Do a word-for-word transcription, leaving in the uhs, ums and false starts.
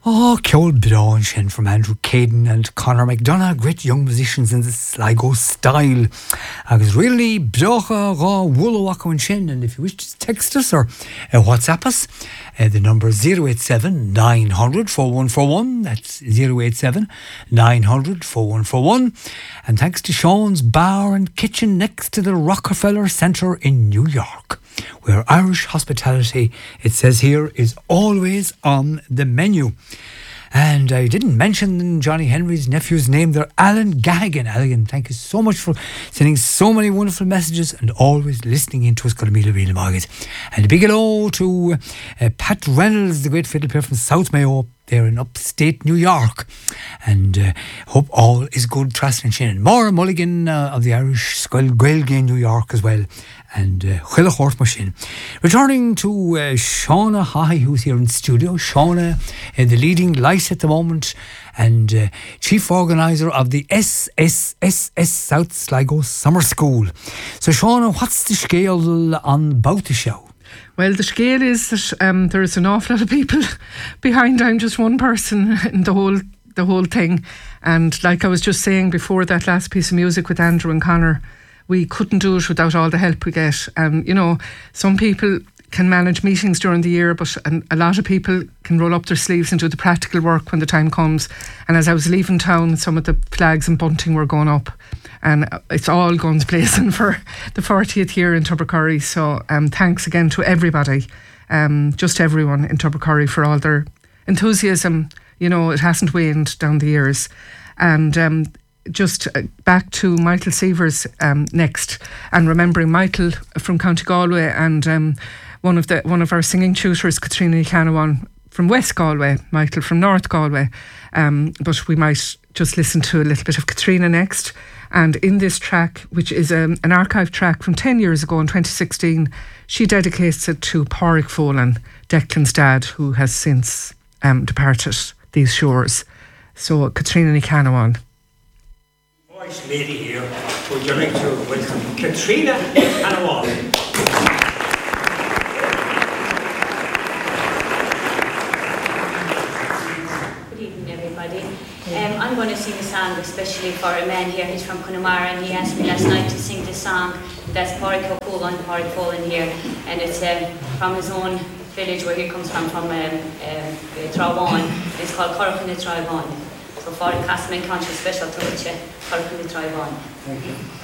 Oh, Ceol Brown Shin from Andrew Caden and Conor McDonough, great young musicians in the Sligo style. Agus really brocha ra woolawaka and Shin, and if you wish to text us or uh, WhatsApp us, uh, the number is zero eight seven nine hundred four one four one. That's zero eight seven nine hundred four one four one. And thanks to Sean's Bar and Kitchen next to the Rockefeller Centre in New York, where Irish hospitality, it says here, is always on the menu. And I didn't mention Johnny Henry's nephew's name there, Alan Gahagan. Alan, thank you so much for sending so many wonderful messages and always listening in to us. And a big hello to uh, Pat Reynolds, the great fiddle player from South Mayo, there in upstate New York. And uh, hope all is good. Trust and Shannon. Maura Mulligan uh, of the Irish Squil Gaelge in New York as well. And Chuile uh, Horth Machine. Returning to uh, Shauna High, who's here in studio. Shauna, uh, the leading light at the moment and uh, chief organiser of the S S S S South Sligo Summer School. So Shauna, what's the scale on about the show? Well, the scale is that um, there's an awful lot of people behind. I'm just one person in the whole the whole thing. And like I was just saying before that last piece of music with Andrew and Conor, we couldn't do it without all the help we get. Um, you know, some people can manage meetings during the year, but a lot of people can roll up their sleeves and do the practical work when the time comes. And as I was leaving town, some of the flags and bunting were going up. And it's all guns blazing for the fortieth year in Tubbercurry. So um, thanks again to everybody, um, just everyone in Tubbercurry for all their enthusiasm. You know, it hasn't waned down the years. And um, just back to Michael Sievers um, next, and remembering Michael from County Galway, and um, one of the one of our singing tutors, Katrina Canawan from West Galway, Michael from North Galway. Um, but we might just listen to a little bit of Katrina next. And in this track, which is um, an archive track from ten years ago in twenty sixteen, she dedicates it to Pádraig Folan, Declan's dad, who has since um, departed these shores. So Katrina Canawan. Voice lady here, would you like to welcome Katrina Canawan? Um, I'm going to sing a song especially for a man here. He's from Connemara, and he asked me last night to sing this song. That's Pádraig Folan, Pádraig Folan here, and it's um, from his own village where he comes from, from um, um, Traubán. It's called Corachan Traubán. So for the Castlemaine Country special to you, Corachan Traubán. Thank you.